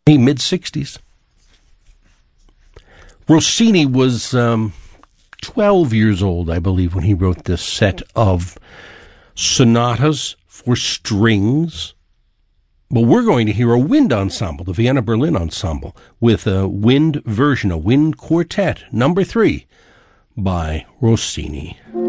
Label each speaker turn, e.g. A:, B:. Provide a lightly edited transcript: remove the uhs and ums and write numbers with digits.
A: mid-60s. Rossini was 12 years old, I believe, when he wrote this set of sonatas for strings. But we're going to hear a wind ensemble, the Vienna Berlin Ensemble, with a wind version, a wind quartet, number 3, by Rossini.